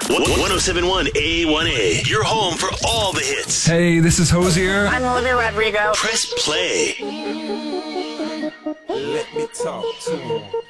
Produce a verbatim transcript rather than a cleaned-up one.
one oh seven point one A one A. Your home for all the hits. Hey, this is Hosier. I'm Olivia Rodrigo. Press play. Let me talk to him.